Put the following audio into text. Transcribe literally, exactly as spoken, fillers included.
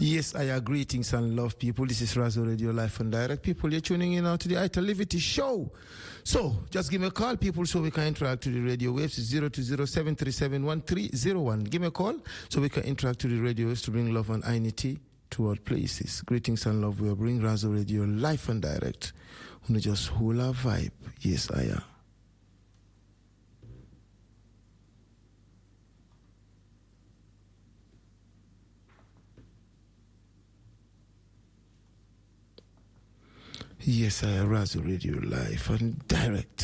Yes, I agree. Greetings and love, people. This is Razo Radio Live and Direct. People, you're tuning in now to the Italivity Show. So, just give me a call, people, so we can interact with the radio waves. It's zero two zero seven three seven one three zero one. Give me a call so we can interact with the radio waves to bring love and unity to all places. Greetings and love. We'll bring Razo Radio Live and Direct. We just hula vibe. Yes, I am. Yes, I am Razo Radio Live and Direct.